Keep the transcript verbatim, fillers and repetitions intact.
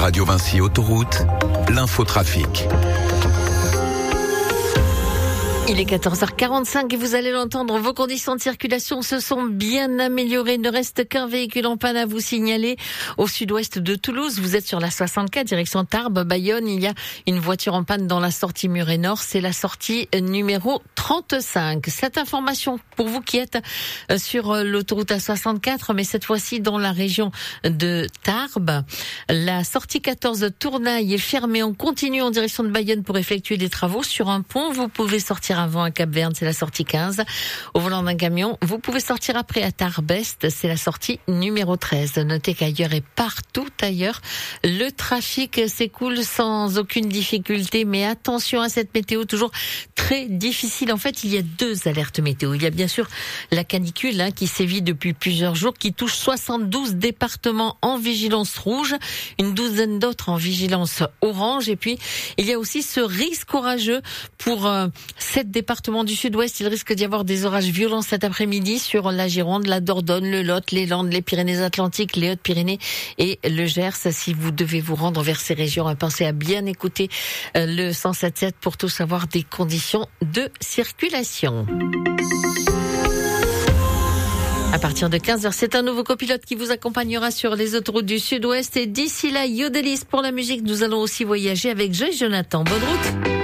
Radio Vinci Autoroute, l'infotrafic. Il est quatorze heures quarante-cinq et vous allez l'entendre, vos conditions de circulation se sont bien améliorées. Il ne reste qu'un véhicule en panne à vous signaler au sud-ouest de Toulouse. Vous êtes sur la soixante-quatre, direction Tarbes, Bayonne. Il y a une voiture en panne dans la sortie Muret-Nord. C'est la sortie numéro trente-cinq. Cette information pour vous qui êtes sur l'autoroute A soixante-quatre, mais cette fois-ci dans la région de Tarbes. La sortie quatorze Tournaille est fermée. On continue en direction de Bayonne pour effectuer des travaux sur un pont. Vous pouvez sortir avant à Cap-Verne, c'est la sortie quinze. Au volant d'un camion, vous pouvez sortir après à Tarbes, c'est la sortie numéro treize. Notez qu'ailleurs et partout ailleurs, le trafic s'écoule sans aucune difficulté, mais attention à cette météo toujours très difficile. En fait, il y a deux alertes météo. Il y a bien sûr la canicule hein, qui sévit depuis plusieurs jours, qui touche soixante-douze départements en vigilance rouge, une douzaine d'autres en vigilance orange, et puis il y a aussi ce risque orageux pour euh, sept départements du sud-ouest. Il risque d'y avoir des orages violents cet après-midi sur la Gironde, la Dordogne, le Lot, les Landes, les Pyrénées-Atlantiques, les Hautes-Pyrénées et le Gers. Si vous devez vous rendre vers ces régions, pensez à bien écouter le cent sept sept pour tout savoir des conditions de circulation. À partir de quinze heures, c'est un nouveau copilote qui vous accompagnera sur les autoroutes du sud-ouest. Et d'ici là, Yodelis pour la musique. Nous allons aussi voyager avec Joy Jonathan. Bonne route.